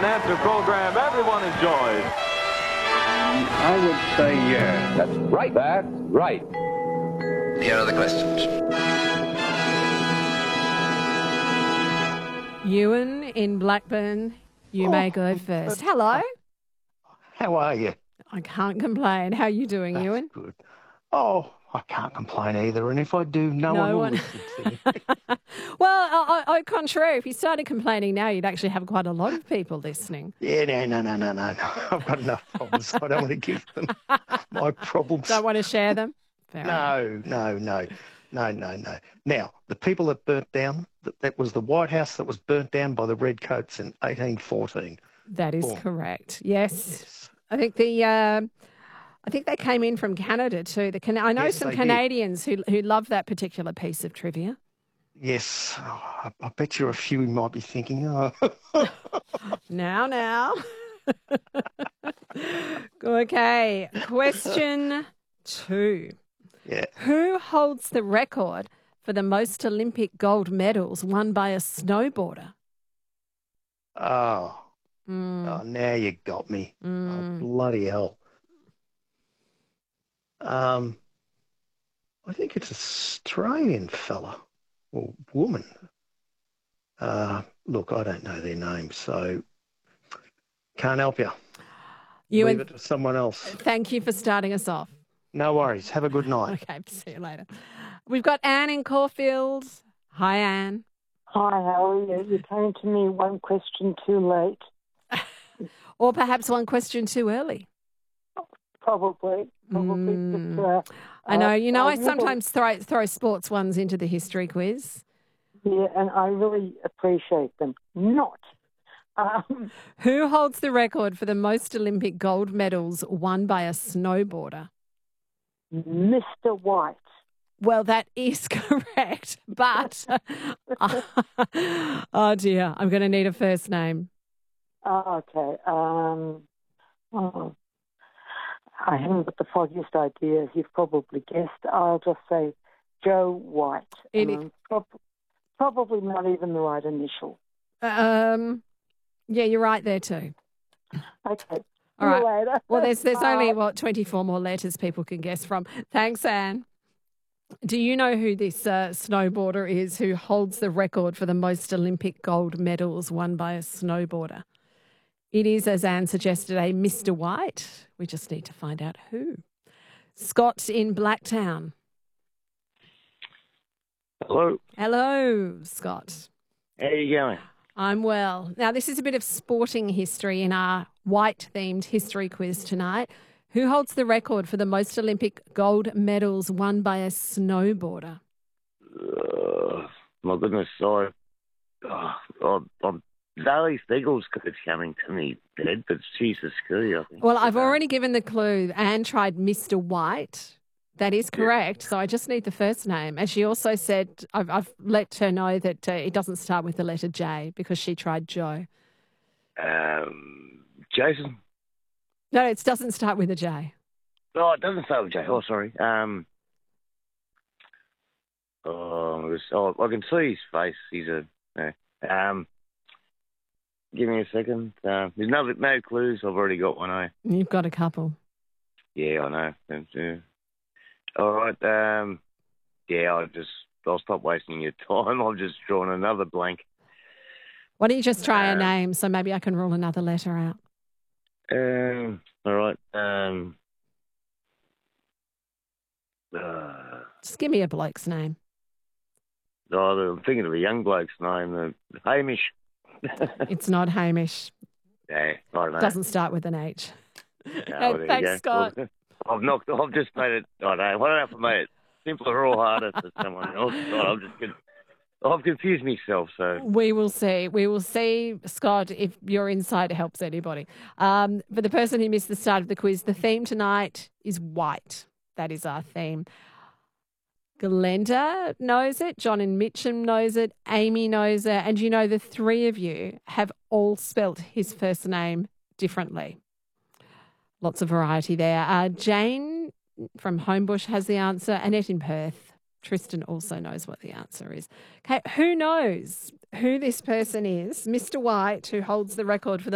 an answer program everyone enjoys. I would say yes. That's right. That's right. Here are the questions. Ewan in Blackburn, you may go first. Hello. How are you? I can't complain. How are you doing, That's Ewan? good. Oh, I can't complain either. And if I do, no one will listen to me. Well, au contraire, if you started complaining now, you'd actually have quite a lot of people listening. Yeah, no. I've got enough problems. I don't want to give them my problems. Don't want to share them? Fair enough. No. Now, the people that burnt down, that was the White House that was burnt down by the Redcoats in 1814. That is Boom. correct. Yes. I think they came in from Canada too. I know Yes, some they Canadians who love that particular piece of trivia. Yes. Oh, I bet you a few might be thinking, oh. Now. Okay. Question 2. Yeah. Who holds the record for the most Olympic gold medals won by a snowboarder? Oh, now you got me. Oh, bloody hell. I think it's an Australian fella or woman. Look, I don't know their names, so can't help you. Leave it to someone else. Thank you for starting us off. No worries. Have a good night. Okay, see you later. We've got Anne in Caulfield. Hi, Anne. Hi, how are you? You came to me one question too late. Or perhaps one question too early. Probably. But, I know. I really, sometimes throw sports ones into the history quiz. Yeah, and I really appreciate them. Not. Who holds the record for the most Olympic gold medals won by a snowboarder? Mr. White. Well, that is correct, but oh dear, I'm going to need a first name. Okay. I haven't got the foggiest idea. You've probably guessed. I'll just say Joe White. Probably not even the right initial. Yeah, you're right there too. Okay. All right. See you later. Well, there's only 24 more letters people can guess from. Thanks, Anne. Do you know who this snowboarder is who holds the record for the most Olympic gold medals won by a snowboarder? It is, as Anne suggested, a Mr. White. We just need to find out who. Scott in Blacktown. Hello. Hello, Scott. How are you going? I'm well. Now, this is a bit of sporting history in our white-themed history quiz tonight. Who holds the record for the most Olympic gold medals won by a snowboarder? My goodness, sorry. Daly Steagall's coming to me, Dad, but she's a screwy, I think. Well, I've already given the clue. Anne tried Mr. White. That is correct. So I just need the first name. And she also said, I've let her know that it doesn't start with the letter J because she tried Joe. Jason? No, it doesn't start with a J. Oh, it doesn't start with J. Oh, sorry. I can see his face. He's give me a second. There's no clues. I've already got one, You've got a couple. Yeah, I know. All right. I'll stop wasting your time. I've just drawn another blank. Why don't you just try a name so maybe I can rule another letter out? All right. Just give me a bloke's name. I'm thinking of a young bloke's name, Hamish. It's not Hamish. Yeah, I don't know. Doesn't start with an H. No, Okay, thanks, Scott. I've just made it. I don't know if I made it simpler or harder for someone else. I've confused myself. So we will see. We will see, Scott, if your insight helps anybody. For the person who missed the start of the quiz, the theme tonight is white. That is our theme. Glenda knows it. John and Mitcham knows it. Amy knows it. And you know, the three of you have all spelt his first name differently. Lots of variety there. Jane from Homebush has the answer. Annette in Perth. Tristan also knows what the answer is. Okay, who knows who this person is? Mr. White, who holds the record for the